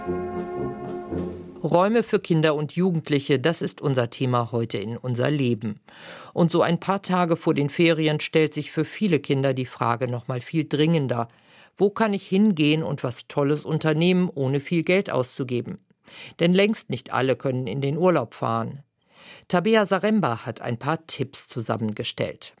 Räume für Kinder und Jugendliche, das ist unser Thema heute in Unser Leben. Und so ein paar Tage vor den Ferien stellt sich für viele Kinder die Frage noch mal viel dringender: Wo kann ich hingehen und was Tolles unternehmen, ohne viel Geld auszugeben? Denn längst nicht alle können in den Urlaub fahren. Tabea Saremba hat ein paar Tipps zusammengestellt.